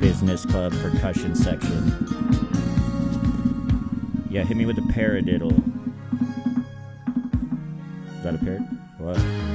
business club percussion section. Yeah, hit me with the paradiddle. Is that a parrot? What?